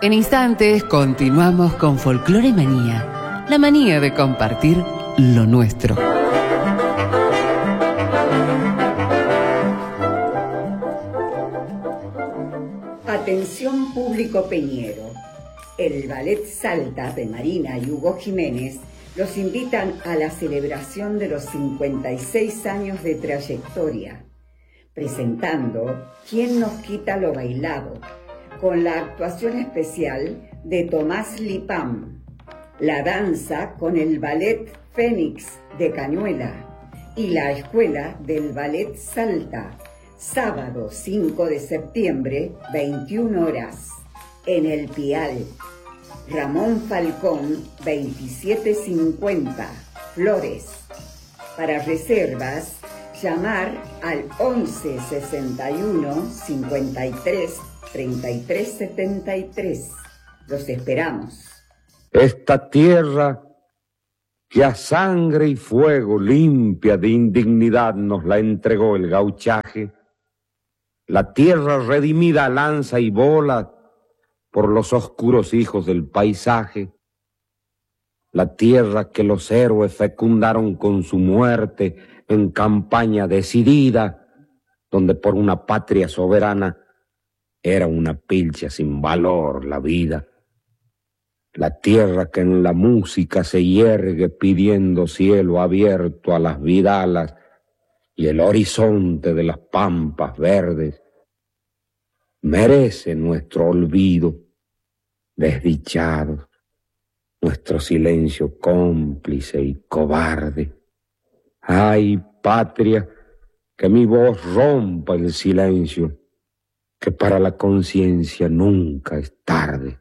En instantes continuamos con Folclore Manía, la manía de compartir lo nuestro. Atención público peñero. El Ballet Salta de Marina y Hugo Jiménez los invitan a la celebración de los 56 años de trayectoria, presentando ¿Quién nos quita lo bailado?, con la actuación especial de Tomás Lipam, la danza con el Ballet Fénix de Cañuela y la Escuela del Ballet Salta, sábado 5 de septiembre, 21 horas, en El Pial. Ramón Falcón, 2750, Flores. Para reservas, llamar al 11 61 53 33 73. Los esperamos. Esta tierra que a sangre y fuego limpia de indignidad nos la entregó el gauchaje, la tierra redimida a lanza y bola por los oscuros hijos del paisaje, la tierra que los héroes fecundaron con su muerte en campaña decidida, donde por una patria soberana era una pilcha sin valor la vida. La tierra que en la música se yergue pidiendo cielo abierto a las vidalas y el horizonte de las pampas verdes, merece nuestro olvido, desdichados, nuestro silencio cómplice y cobarde. Ay, patria, que mi voz rompa el silencio, que para la conciencia nunca es tarde.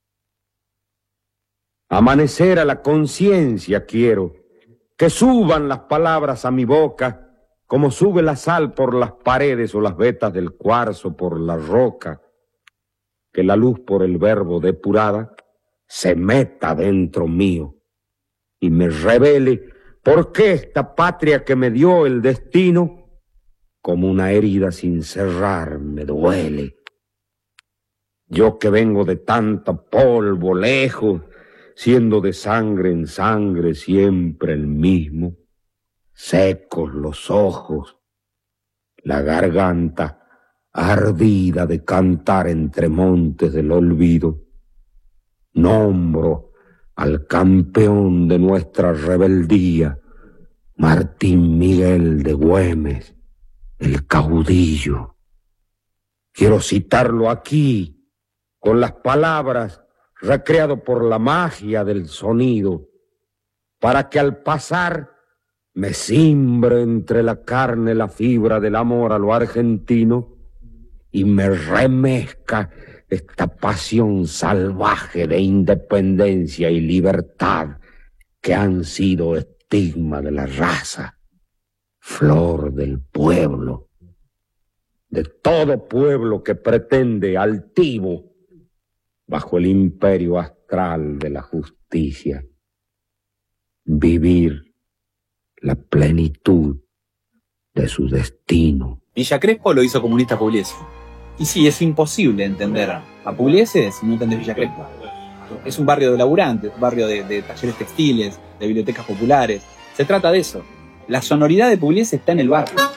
Amanecer a la conciencia quiero, que suban las palabras a mi boca, como sube la sal por las paredes o las vetas del cuarzo por la roca, que la luz por el verbo depurada se meta dentro mío y me revele por qué esta patria que me dio el destino, como una herida sin cerrar, me duele. Yo que vengo de tanto polvo lejos, siendo de sangre en sangre siempre el mismo, secos los ojos, la garganta ardida de cantar entre montes del olvido, nombro al campeón de nuestra rebeldía, Martín Miguel de Güemes, el caudillo. Quiero citarlo aquí, con las palabras, recreado por la magia del sonido, para que al pasar me cimbre entre la carne la fibra del amor a lo argentino y me remezca esta pasión salvaje de independencia y libertad que han sido estigma de la raza, flor del pueblo, de todo pueblo que pretende altivo bajo el imperio astral de la justicia vivir la plenitud de su destino. Villa Crespo lo hizo Comunista Pugliese. Y sí, es imposible entender a Pugliese si no entendés Villa Crespo. Es un barrio de laburantes, un barrio de talleres textiles, de bibliotecas populares. Se trata de eso. La sonoridad de Pugliese está en el barrio.